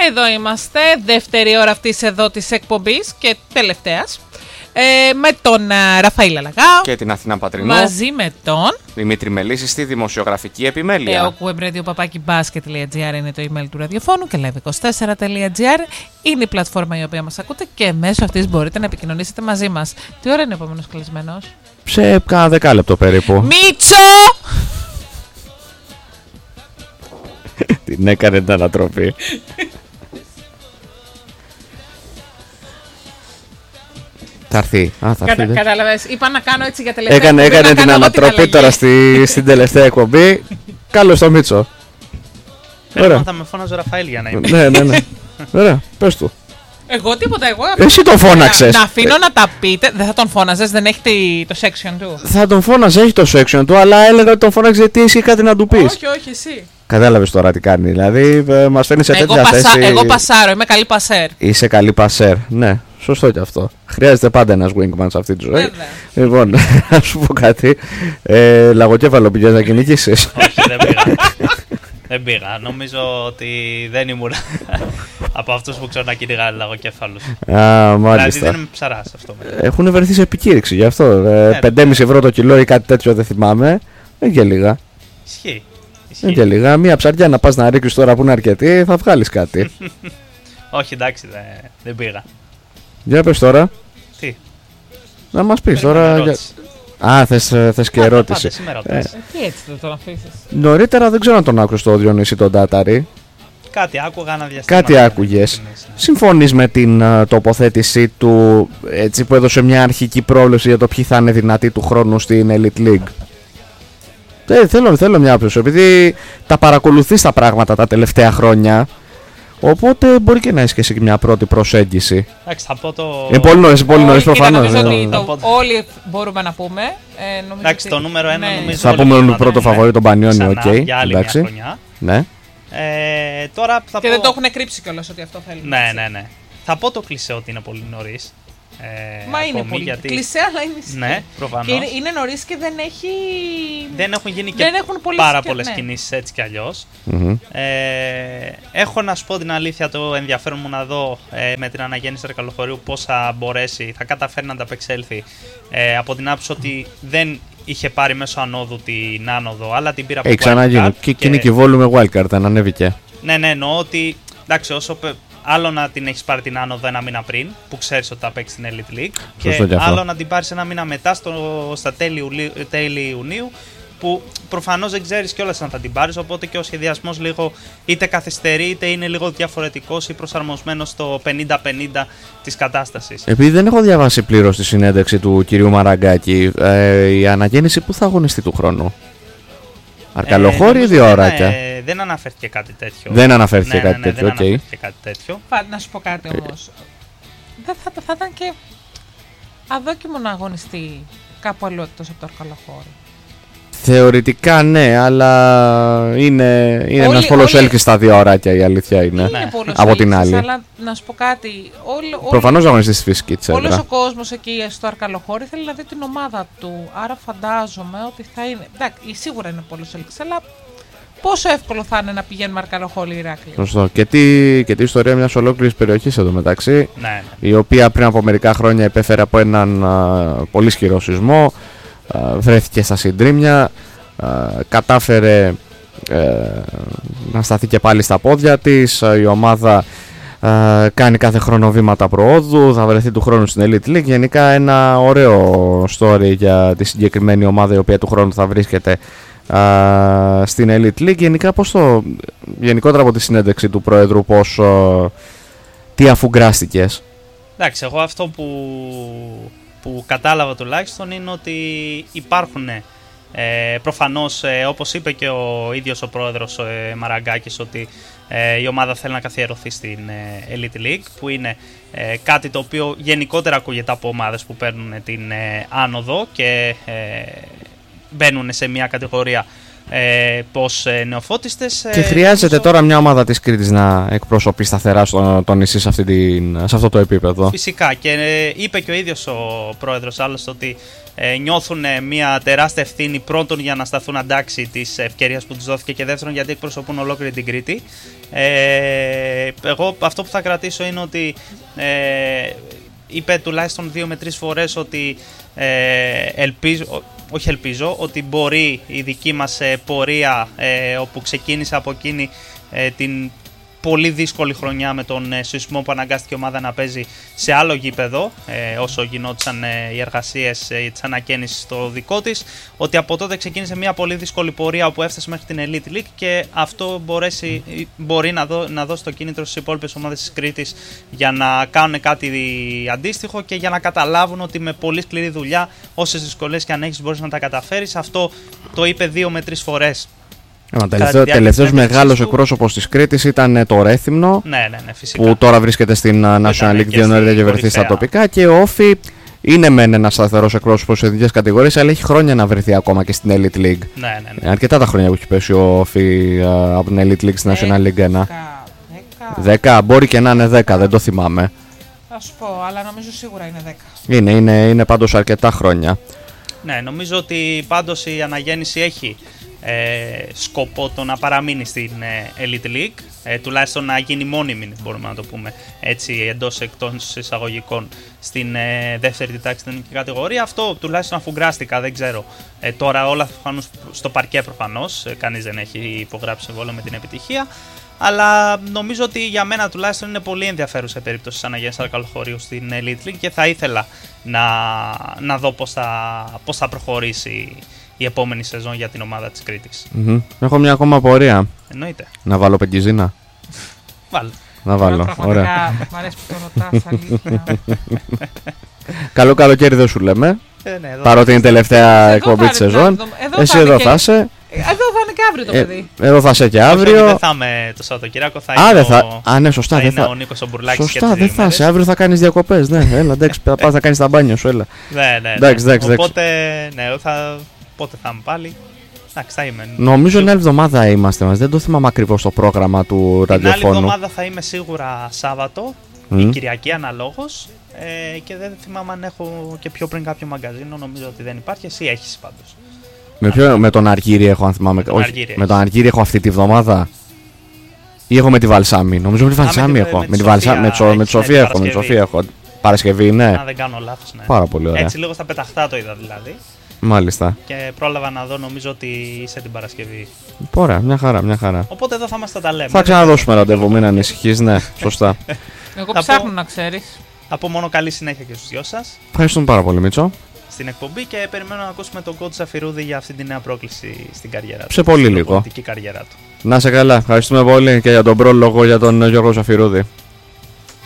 Εδώ είμαστε, δεύτερη ώρα αυτής εδώ της εκπομπής και τελευταίας. Με τον Ραφαήλ Αλαγά και την Αθηνά Πατρινό. Μαζί με τον Δημήτρη Μελίση στη δημοσιογραφική επιμέλεια. www.babakibasket.gr είναι το email του ραδιοφώνου και live24.gr είναι η πλατφόρμα η οποία μας ακούτε και μέσω αυτής μπορείτε να επικοινωνήσετε μαζί μας. Τι ώρα είναι ο επόμενος καλεσμένος? Σε κάνα 10 λεπτό περίπου. Μίτσο! Την έκανε την ανατροπή. Θα έρθει. Κατάλαβες, είπα να κάνω έτσι για τελευταία. Έκανε την ανατροπή τώρα στην τελευταία εκπομπή. Καλώς το Μίτσο. Ωραία. Θα με φώναζε ο Ραφαήλ για να είμαι. Ναι. Ωραία, πες του. Εγώ τίποτα, Εσύ τον φώναξες. Να αφήνω να τα πείτε. Δεν θα τον φώναζες, δεν έχει το section του? Θα τον φώναζε, έχει το section του, αλλά έλεγα ότι τον φώναξε γιατί έχει κάτι να του πεις. Όχι, εσύ. Κατάλαβες τώρα τι κάνει. Δηλαδή, μας φέρνει σε τέτοια θέση. Εγώ πασάρω, είμαι καλή πασέρ. Είσαι καλή πασέρ. Ναι, σωστό και αυτό. Χρειάζεται πάντα ένας wingman σε αυτή τη ζωή. Λοιπόν, να σου πω κάτι. Λαγοκέφαλο πήγες να κυνηγήσεις? Όχι, δεν πήγα. Δεν πήγα. Νομίζω ότι δεν ήμουν από αυτούς που ξέρουν να κυνηγάνε λαγοκέφαλους. Μάλιστα. Δηλαδή δεν είμαι ψαράς αυτό. Έχουν βρεθεί σε επικήρυξη γι' αυτό. 5,5 ευρώ το κιλό ή κάτι τέτοιο δεν θυμάμαι. Δεν και λίγα. Ισχύει. Δεν και λίγα. Μία ψαριά να πας να ρίξεις τώρα που είναι αρκετή, θα βγάλεις κάτι. Όχι, εντάξει, δεν πήγα. Για πες τώρα. Τι? Να μας πεις τώρα. Θες και ερώτηση. Τι έτσι θα τον αφήσεις? Νωρίτερα δεν ξέρω αν τον άκουσες το Διονύση τον Τάταρη. Κάτι άκουγα ένα διαστήμα. Κάτι άκουγες. Συμφωνείς με την τοποθέτησή του, έτσι, που έδωσε μια αρχική πρόβλεψη για το ποιοι θα είναι δυνατοί του χρόνου στην Elite League? Θέλω μια άποψη, επειδή τα παρακολουθείς τα πράγματα τα τελευταία χρόνια. Οπότε μπορεί και να έχεις και εσύ μια πρώτη προσέγγιση. Εντάξει, θα πω το. Είναι πολύ νωρίς προφανώς. Όλοι μπορούμε να πούμε. Εντάξει, το νούμερο 1 νομίζω. Θα πούμε τον πρώτο φαβορί, τον Πανιόνι, οκ. Για άλλη μια χρονιά. Ναι. Τώρα θα και δεν το έχουν κρύψει κιόλας ότι αυτό θέλουν. Ναι. Θα πω το κλισέ ότι είναι πολύ νωρίς. Μα είναι πολύ γιατί... κλισέ, αλλά είναι ισχύ. Ναι, προφανώς. Και είναι νωρίς και δεν έχουν γίνει και πάρα πολλές κινήσεις έτσι κι αλλιώς. Έχω να σου πω την αλήθεια, το ενδιαφέρον μου να δω με την αναγέννηση Αρκαλοχωρίου πώς θα μπορέσει, θα καταφέρει να ανταπεξέλθει, από την άποψη ότι δεν είχε πάρει μέσω ανόδου την άνοδο, αλλά την πήρα από wildcard. Ξαναγίνει. Και εκείνη και Βόλου με wildcard, δεν ανέβηκε. Ναι, εννοώ ότι εντάξει, όσο άλλο να την έχεις πάρει την άνοδο ένα μήνα πριν, που ξέρεις ότι θα παίξει στην Elite League, και άλλο να την πάρεις ένα μήνα μετά στα τέλη Ιουνίου, που προφανώς δεν ξέρεις κιόλας αν θα την πάρεις, οπότε και ο σχεδιασμός λίγο είτε καθυστερεί είτε είναι λίγο διαφορετικός ή προσαρμοσμένος στο 50-50 της κατάστασης. Επειδή δεν έχω διαβάσει πλήρως τη συνέντευξη του κυρίου Μαραγκάκη, η αναγέννηση που θα αγωνιστεί του χρόνου? Αρκαλοχώρη ή 2 ωράκια? Δεν αναφέρθηκε κάτι τέτοιο. Δεν αναφέρθηκε κάτι τέτοιο, δεν αναφέρθηκε κάτι τέτοιο. Να σου πω κάτι όμως. Θα ήταν και αδόκιμο να αγωνιστεί κάπου αλλού εκτός από το Αρκαλοχώρη. Θεωρητικά ναι, αλλά είναι ένας πολλός έλκης στα 2 ωράκια, η αλήθεια είναι. Είναι από την άλλη. Αλλά να σου πω κάτι. Προφανώς αγωνιστεί στη φυσική της έδρα. Όλος ο κόσμος εκεί στο Αρκαλοχώρη θέλει να δει την ομάδα του. Άρα φαντάζομαι ότι θα είναι. Εντάξει, σίγουρα είναι πολλός έλκης, αλλά πόσο εύκολο θα είναι να πηγαίνουμε Αρκαλοχώρη ή Ηράκλειο? Σωστό. Και τη ιστορία μιας ολόκληρης περιοχής εδώ μεταξύ, ναι. Η οποία πριν από μερικά χρόνια υπέφερε από έναν πολύ ισχυρό σεισμό. Βρέθηκε στα συντρίμμια, κατάφερε να σταθεί και πάλι στα πόδια της. Η ομάδα κάνει κάθε χρόνο βήματα προόδου, θα βρεθεί του χρόνου στην Elite League. Γενικά ένα ωραίο story για τη συγκεκριμένη ομάδα, η οποία του χρόνου θα βρίσκεται στην Elite League. Γενικότερα από τη συνέντευξη του Πρόεδρου, τι αφουγκράστηκες? Εντάξει, εγώ αυτό που κατάλαβα τουλάχιστον είναι ότι υπάρχουν προφανώς, όπως είπε και ο ίδιος ο πρόεδρος Μαραγκάκης, ότι η ομάδα θέλει να καθιερωθεί στην Elite League, που είναι κάτι το οποίο γενικότερα ακούγεται από ομάδες που παίρνουν την άνοδο και μπαίνουν σε μια κατηγορία πως νεοφώτιστες. Και χρειάζεται τώρα μια ομάδα της Κρήτης να εκπροσωπεί σταθερά στο νησί σε αυτό το επίπεδο. Φυσικά, και είπε και ο ίδιος ο πρόεδρος άλλωστε ότι νιώθουν μια τεράστια ευθύνη, πρώτον για να σταθούν αντάξει της ευκαιρίας που τους δόθηκε και δεύτερον γιατί εκπροσωπούν ολόκληρη την Κρήτη. Εγώ αυτό που θα κρατήσω είναι ότι είπε τουλάχιστον 2 με 3 φορές ότι ελπίζω ότι μπορεί η δική μας πορεία όπου ξεκίνησε από εκείνη την πολύ δύσκολη χρονιά με τον σεισμό που αναγκάστηκε η ομάδα να παίζει σε άλλο γήπεδο όσο γινόντουσαν οι εργασίες της ανακαίνησης στο δικό της, ότι από τότε ξεκίνησε μια πολύ δύσκολη πορεία όπου έφτασε μέχρι την Elite League και αυτό μπορεί να δώσει το κίνητρο στις υπόλοιπες ομάδες της Κρήτης για να κάνουν κάτι αντίστοιχο και για να καταλάβουν ότι με πολύ σκληρή δουλειά όσες δυσκολίες και αν έχεις μπορείς να τα καταφέρεις. Αυτό το είπε 2 με 3 φορές. Τελευταίος μεγάλος εκπρόσωπος της Κρήτης ήταν το Ρέθυμνο, ναι, φυσικά, που τώρα βρίσκεται στην National League, δύο νωρίτερα και βρεθεί στα τοπικά, και ο Όφη είναι μεν ένας σταθερός εκπρόσωπος σε εθνικές κατηγορίες, αλλά έχει χρόνια να βρεθεί ακόμα και στην Elite League. Ναι. Αρκετά τα χρόνια που έχει πέσει ο Όφη από την Elite League στην National League 1. 10, μπορεί και να είναι 10, δεν το θυμάμαι. Θα σου πω, αλλά νομίζω σίγουρα είναι 10. Είναι πάντως αρκετά χρόνια. Ναι, νομίζω ότι πάντως η αναγέννηση έχει σκοπό το να παραμείνει στην Elite League, τουλάχιστον να γίνει μόνιμη, μπορούμε να το πούμε έτσι, εκτός εισαγωγικών στην δεύτερη τάξη στην εθνική κατηγορία. Αυτό τουλάχιστον αφουγκράστηκα, δεν ξέρω. Τώρα όλα στο παρκέ προφανώς, κανείς δεν έχει υπογράψει συμβόλαιο με την επιτυχία, αλλά νομίζω ότι για μένα τουλάχιστον είναι πολύ ενδιαφέρουσα η περίπτωση της αναγέννησης Αλκαλοχωρίου στην Elite League και θα ήθελα να δω πώς θα προχωρήσει η επόμενη σεζόν για την ομάδα της Κρήτης. Έχω μια ακόμα απορία. Εννοείται. Να βάλω πεντιζίνα. Βάλω. Να βάλω. Ωραία. Μ' αρέσει που το ρωτάς, αλήθεια. Καλό καλοκαίρι δεν σου λέμε. Ναι, παρότι είναι η τελευταία εκπομπή της σεζόν. Εσύ εδώ θα είσαι. Εδώ θα είναι και αύριο το παιδί. Εδώ θα είσαι και αύριο. Δεν θα είμαι το Σαββατοκύριακο, θα είναι ναι, σωστά. Θα είναι ο Νίκος ο Μπουρλάκης. Σωστά, δεν θα είσαι. Αύριο θα κάνεις διακοπές. Ναι, έλα, εντάξει, πας να κάνεις τα μπάνια σου, έλα. Ναι. Οπότε, ναι, πότε θα είμαι πάλι. Εντάξει, θα είμαι. Νομίζω μια εβδομάδα είμαστε μας. Δεν το θυμάμαι ακριβώς το πρόγραμμα του ραδιοφώνου. Την άλλη εβδομάδα θα είμαι σίγουρα Σάββατο ή Κυριακή αναλόγως. Και δεν θυμάμαι αν έχω και πιο πριν κάποιο μαγκαζίνο. Νομίζω ότι δεν υπάρχει. Εσύ έχεις πάντως. Με τον Αργύρι έχω, αν θυμάμαι. Με τον Αργύρι έχω αυτή τη βδομάδα. Ή έχω με τη Βαλσάμι. Νομίζω με τη Βαλσάμι έχω. Με τη Σοφία έχω. Παρασκευή, ναι. Αν δεν κάνω λάθος, ναι. Πάρα πολύ ωραία. Έτσι λίγο στα πεταχτά το είδα δηλαδή. Μάλιστα. Και πρόλαβα να δω, νομίζω ότι είσαι την Παρασκευή. Ωραία, μια χαρά. Οπότε εδώ θα είμαστε, τα λέμε. Θα ξαναδώσουμε ραντεβού, μην ανησυχείς, ναι, σωστά. Εγώ ψάχνω να ξέρεις. Από μόνο καλή συνέχεια και στους δυο σας. Ευχαριστούμε πάρα πολύ, Μίτσο. Στην εκπομπή και περιμένω να ακούσουμε τον coach Ζαφυρούδη για αυτή τη νέα πρόκληση στην καριέρα του. Σε πολύ λίγο. Καριέρα του. Να σε καλά. Ευχαριστούμε πολύ και για τον πρόλογο για τον Γιώργο Ζαφυρούδη.